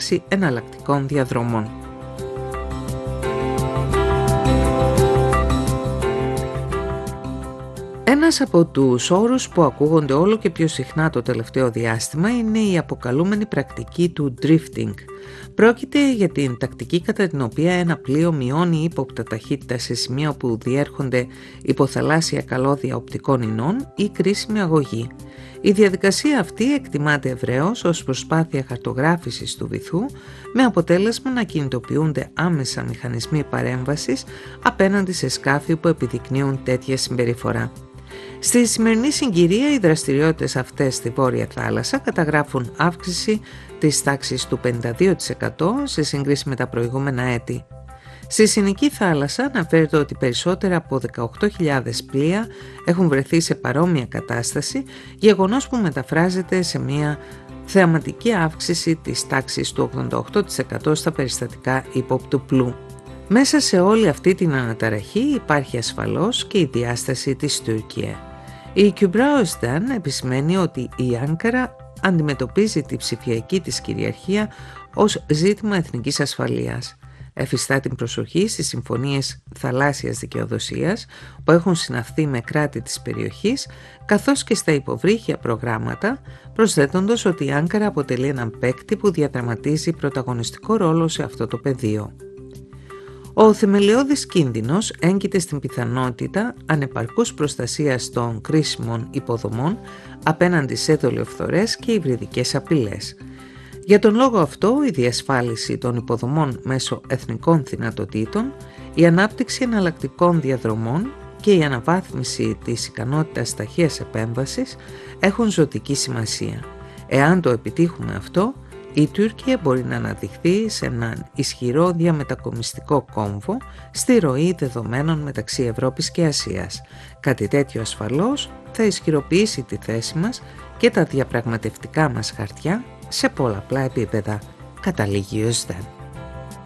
ύπαρξη εναλλακτικών διαδρομών. Ένας από τους όρους που ακούγονται όλο και πιο συχνά το τελευταίο διάστημα είναι η αποκαλούμενη πρακτική του drifting. Πρόκειται για την τακτική κατά την οποία ένα πλοίο μειώνει ύποπτα ταχύτητα σε σημεία όπου διέρχονται υποθαλάσσια καλώδια οπτικών ινών ή κρίσιμη αγωγή. Η διαδικασία αυτή εκτιμάται ευρέως ως προσπάθεια χαρτογράφησης του βυθού, με αποτέλεσμα να κινητοποιούνται άμεσα μηχανισμοί παρέμβασης απέναντι σε σκάφη που επιδεικνύουν τέτοια συμπεριφορά. Στη σημερινή συγκυρία οι δραστηριότητες αυτές στη Βόρεια Θάλασσα καταγράφουν αύξηση της τάξης του 52% σε σύγκριση με τα προηγούμενα έτη. Στη Συνική Θάλασσα αναφέρεται ότι περισσότερα από 18.000 πλοία έχουν βρεθεί σε παρόμοια κατάσταση, γεγονός που μεταφράζεται σε μια θεαματική αύξηση της τάξης του 88% στα περιστατικά ύποπτου πλοίου. Μέσα σε όλη αυτή την αναταραχή υπάρχει ασφαλώς και η διάσταση της Τουρκία. Η Kübra Özden επισημαίνει ότι η Άνκαρα αντιμετωπίζει τη ψηφιακή της κυριαρχία ως ζήτημα εθνικής ασφαλείας. Εφιστά την προσοχή στις συμφωνίες θαλάσσιας δικαιοδοσίας που έχουν συναυθεί με κράτη της περιοχής, καθώς και στα υποβρύχια προγράμματα, προσθέτοντας ότι η Άνκαρα αποτελεί έναν παίκτη που διαδραματίζει πρωταγωνιστικό ρόλο σε αυτό το πεδίο. Ο θεμελιώδης κίνδυνος έγκυται στην πιθανότητα ανεπαρκούς προστασίας των κρίσιμων υποδομών απέναντι σε δολιοφθορές και υβριδικές απειλές. Για τον λόγο αυτό, η διασφάλιση των υποδομών μέσω εθνικών δυνατοτήτων, η ανάπτυξη εναλλακτικών διαδρομών και η αναβάθμιση της ικανότητας ταχείας επέμβασης έχουν ζωτική σημασία. Εάν το επιτύχουμε αυτό, η Τουρκία μπορεί να αναδειχθεί σε έναν ισχυρό διαμετακομιστικό κόμβο στη ροή δεδομένων μεταξύ Ευρώπης και Ασίας. Κάτι τέτοιο ασφαλώς θα ισχυροποιήσει τη θέση μας και τα διαπραγματευτικά μας χαρτιά σε πολλαπλά επίπεδα, καταλήγει ο Özden.